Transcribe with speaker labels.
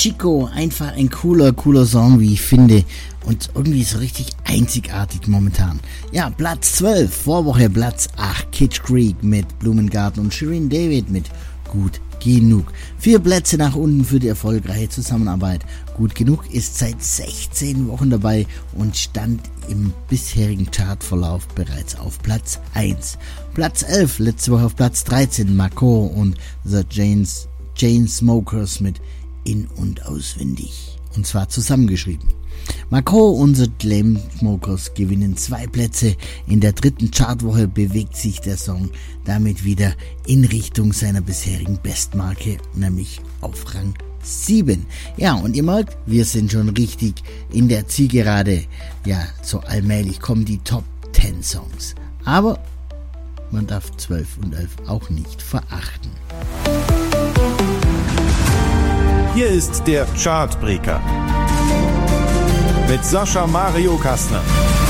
Speaker 1: Chico, einfach ein cooler Song, wie ich finde. Und irgendwie so richtig einzigartig momentan. Ja, Platz 12, Vorwoche Platz 8, Kitsch Creek mit Blumengarten und Shirin David mit Gut Genug. 4 Plätze nach unten für die erfolgreiche Zusammenarbeit. Gut Genug ist seit 16 Wochen dabei und stand im bisherigen Chartverlauf bereits auf Platz 1. Platz 11, letzte Woche auf Platz 13, Marco und The Chainsmokers mit In- und Auswendig. Und zwar zusammengeschrieben. Marco und The Chainsmokers gewinnen 2 Plätze. In der 3. Chartwoche bewegt sich der Song damit wieder in Richtung seiner bisherigen Bestmarke, nämlich auf Rang 7. Ja, und ihr merkt, wir sind schon richtig in der Zielgerade. Ja, so allmählich kommen die Top 10 Songs. Aber man darf 12 und 11 auch nicht verachten.
Speaker 2: Hier ist der Chartbreaker mit Sascha Mario Kastner.